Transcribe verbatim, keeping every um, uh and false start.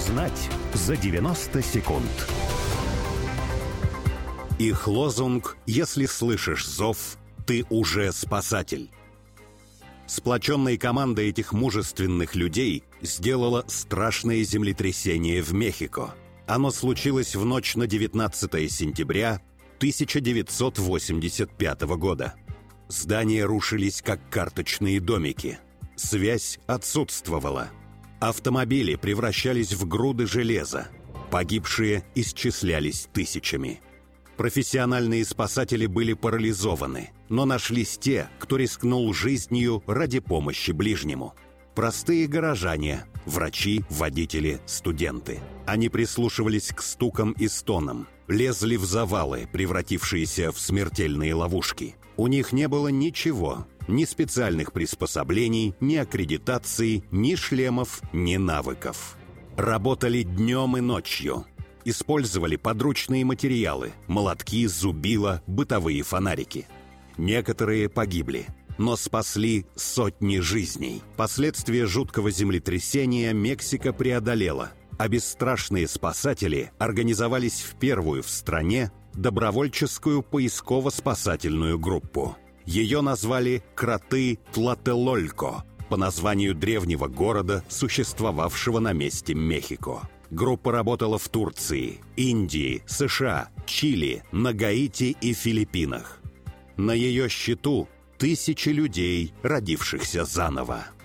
Узнать за девяносто секунд. Их лозунг «Если слышишь зов, ты уже спасатель». Сплоченная команда этих мужественных людей сделала страшное землетрясение в Мехико. Оно случилось в ночь на девятнадцатое сентября тысяча девятьсот восемьдесят пятого года. Здания рушились, как карточные домики. Связь отсутствовала. Автомобили превращались в груды железа. Погибшие исчислялись тысячами. Профессиональные спасатели были парализованы, но нашлись те, кто рискнул жизнью ради помощи ближнему. Простые горожане, врачи, водители, студенты. Они прислушивались к стукам и стонам, лезли в завалы, превратившиеся в смертельные ловушки. У них не было ничего, ни специальных приспособлений, ни аккредитации, ни шлемов, ни навыков. Работали днем и ночью. Использовали подручные материалы – молотки, зубила, бытовые фонарики. Некоторые погибли, но спасли сотни жизней. Последствия жуткого землетрясения Мексика преодолела, а бесстрашные спасатели организовались в первую в стране добровольческую поисково-спасательную группу. Ее назвали «Кроты Тлателолько» по названию древнего города, существовавшего на месте Мехико. Группа работала в Турции, Индии, США, Чили, на Гаити и Филиппинах. На ее счету тысячи людей, родившихся заново.